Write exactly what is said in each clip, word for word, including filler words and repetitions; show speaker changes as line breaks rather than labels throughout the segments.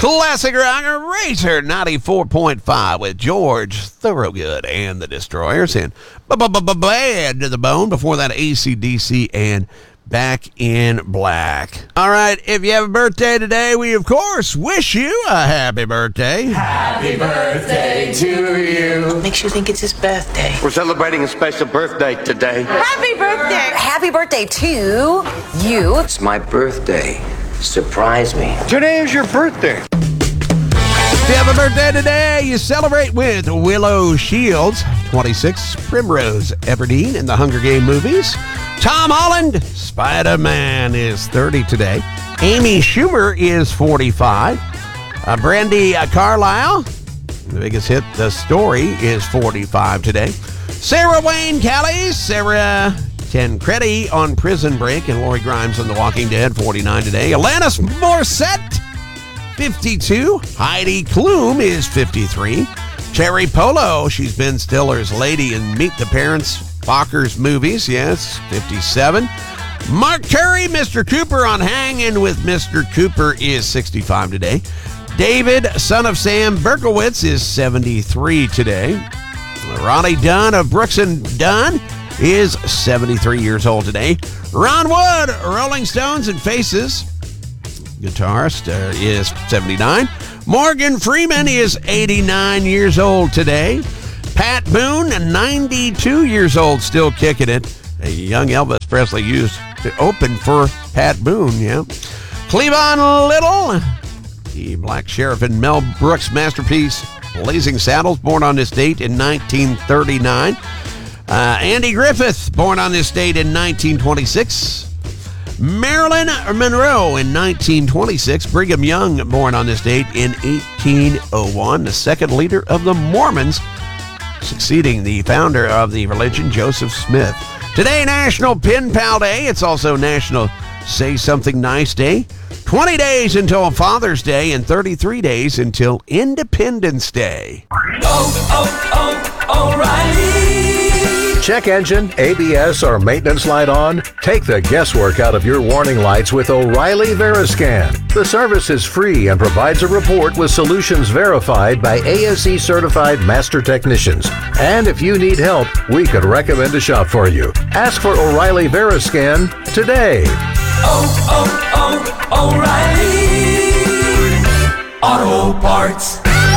Classic rock Razor ninety-four point five with George Thorogood and the Destroyers, and Bad to the Bone. Before that, A C D C and Back in Black. All right, if you have a birthday today, we, of course, wish you a happy birthday.
Happy birthday to you.
What makes you think it's his birthday?
We're celebrating a special birthday today.
Happy birthday.
Happy birthday to you.
It's my birthday. Surprise me.
Today is your birthday.
If you have a birthday today, you celebrate with Willow Shields, twenty-six, Primrose Everdeen in the Hunger Game movies. Tom Holland, Spider-Man, is thirty today. Amy Schumer is forty-five. Uh, Brandy uh, Carlisle, the biggest hit, The Story, is forty-five today. Sarah Wayne Callie, Sarah Tancredi on Prison Break, and Lori Grimes on The Walking Dead, forty-nine today. Alanis Morissette, fifty-two. Heidi Klum is fifty-three. Cherry Polo, she's Ben Stiller's lady in Meet the Parents, Fockers movies, yes, fifty-seven. Mark Terry, Mister Cooper on Hanging with Mister Cooper, is sixty-five today. David, son of Sam Berkowitz, is seventy-three today. Ronnie Dunn of Brooks and Dunn is seventy-three years old today. Ron Wood, Rolling Stones and Faces, guitarist, uh, is seventy-nine. Morgan Freeman is eighty-nine years old today. Pat Boone, ninety-two years old, still kicking it. A young Elvis Presley used to open for Pat Boone, yeah. Cleavon Little, the Black Sheriff in Mel Brooks' masterpiece, Blazing Saddles, born on this date in nineteen thirty-nine. Uh, Andy Griffith, born on this date in nineteen twenty-six. Marilyn Monroe in nineteen twenty-six. Brigham Young, born on this date in eighteen oh one. The second leader of the Mormons, succeeding the founder of the religion, Joseph Smith. Today, National Pen Pal Day. It's also National Say Something Nice Day. twenty days until Father's Day and thirty-three days until Independence Day.
Oh, oh, O'Reilly.
Check engine, A B S, or maintenance light on? Take the guesswork out of your warning lights with O'Reilly Veriscan. The service is free and provides a report with solutions verified by A S E certified master technicians. And if you need help, we could recommend a shop for you. Ask for O'Reilly Veriscan today.
Oh, oh, oh, O'Reilly Auto Parts.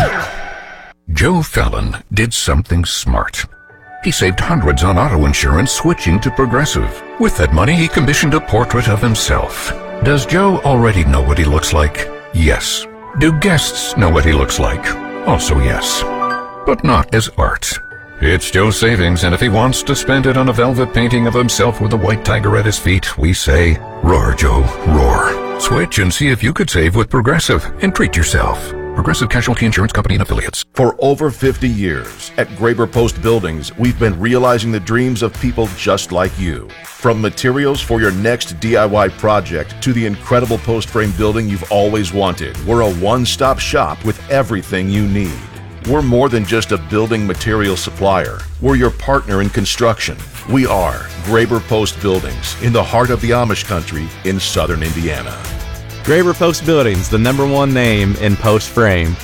Joe Fallon did something smart. He saved hundreds on auto insurance switching to Progressive. With that money, he commissioned a portrait of himself. Does Joe already know what he looks like? Yes. Do guests know what he looks like? Also yes. But not as art. It's Joe's savings, and if he wants to spend it on a velvet painting of himself with a white tiger at his feet, we say, roar, Joe, roar. Switch and see if you could save with Progressive and treat yourself. Progressive Casualty Insurance Company and Affiliates.
For over fifty years, at Graber Post Buildings, we've been realizing the dreams of people just like you. From materials for your next D I Y project to the incredible post frame building you've always wanted, we're a one-stop shop with everything you need. We're more than just a building material supplier. We're your partner in construction. We are Graber Post Buildings in the heart of the Amish country in southern Indiana.
Graber Post Buildings, the number one name in post frame.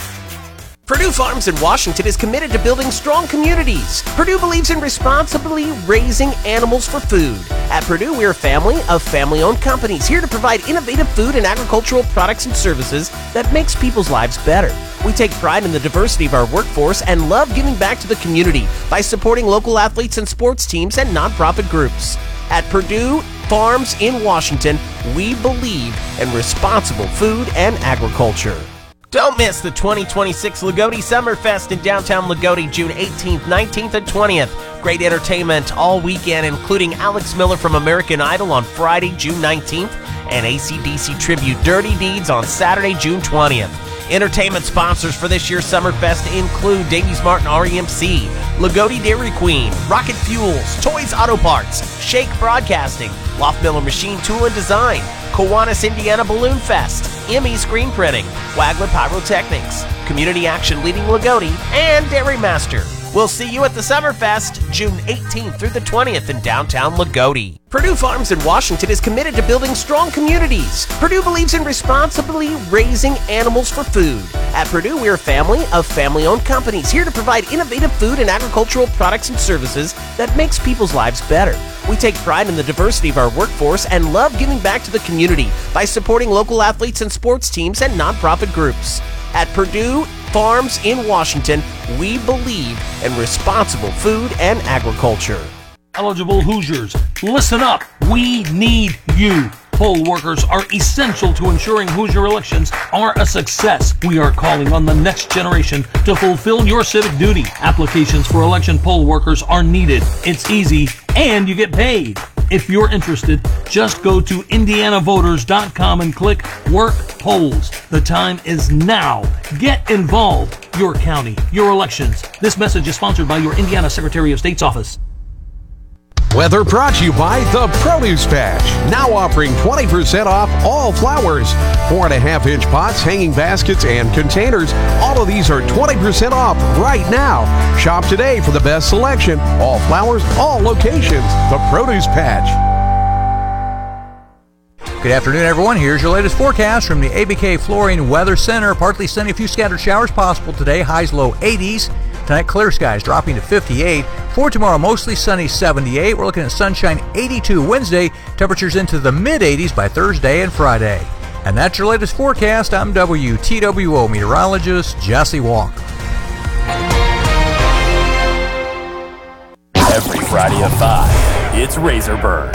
Purdue Farms in Washington is committed to building strong communities. Purdue believes in responsibly raising animals for food. At Purdue, we're a family of family-owned companies here to provide innovative food and agricultural products and services that makes people's lives better. We take pride in the diversity of our workforce and love giving back to the community by supporting local athletes and sports teams and nonprofit groups. At Purdue Farms in Washington, we believe in responsible food and agriculture. Don't miss the twenty twenty-six Lagodi Summerfest in downtown Lagodi, June eighteenth, nineteenth, and twentieth. Great entertainment all weekend, including Alex Miller from American Idol on Friday, June nineteenth, and A C D C tribute Dirty Deeds on Saturday, June twentieth. Entertainment sponsors for this year's Summerfest include Davies Martin R E M C, Lagodi Dairy Queen, Rocket Fuels, Toys Auto Parts, Shake Broadcasting, Loft-Miller Machine Tool and Design, Kiwanis Indiana Balloon Fest, M E Screen Printing, Wagler Pyrotechnics, Community Action Leading Lagodi, and Dairy Master. We'll see you at the Summerfest, June eighteenth through the twentieth in downtown Lagodi. Purdue Farms in Washington is committed to building strong communities. Purdue believes in responsibly raising animals for food. At Purdue, we're a family of family-owned companies here to provide innovative food and agricultural products and services that makes people's lives better. We take pride in the diversity of our workforce and love giving back to the community by supporting local athletes and sports teams and nonprofit groups. At Purdue Farms in Washington, we believe in responsible food and agriculture.
Eligible Hoosiers, listen up. We need you. Poll workers are essential to ensuring Hoosier elections are a success. We are calling on the next generation to fulfill your civic duty. Applications for election poll workers are needed. It's easy, and you get paid. If you're interested, just go to indiana voters dot com and click Work Polls. The time is now. Get involved. Your county, your elections. This message is sponsored by your Indiana Secretary of State's office.
Weather brought to you by The Produce Patch. Now offering twenty percent off all flowers. Four and a half inch pots, hanging baskets, and containers. All of these are twenty percent off right now. Shop today for the best selection. All flowers, all locations. The Produce Patch.
Good afternoon, everyone. Here's your latest forecast from the A B K Flooring Weather Center. Partly sunny, a few scattered showers possible today. Highs low eighties. Tonight, clear skies dropping to fifty-eight. For tomorrow, mostly sunny, seventy-eight. We're looking at sunshine, eighty-two Wednesday. Temperatures into the mid eighties by Thursday and Friday. And that's your latest forecast. I'm W T W O meteorologist Jesse Walker.
Every Friday at five, it's Razor Bird